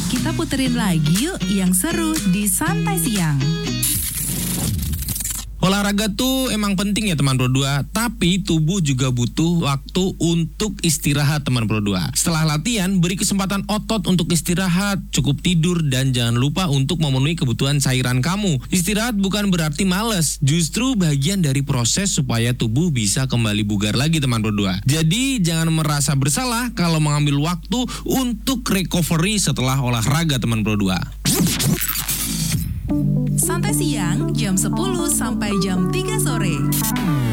Kita puterin lagi yuk yang seru di Santai Siang. Olahraga tuh emang penting ya teman Pro 2, tapi tubuh juga butuh waktu untuk istirahat teman Pro 2. Setelah latihan, beri kesempatan otot untuk istirahat, cukup tidur, dan jangan lupa untuk memenuhi kebutuhan cairan kamu. Istirahat bukan berarti males, justru bagian dari proses supaya tubuh bisa kembali bugar lagi teman Pro 2. Jadi jangan merasa bersalah kalau mengambil waktu untuk recovery setelah olahraga teman Pro 2. Santai Siang jam 10 sampai jam 3 sore.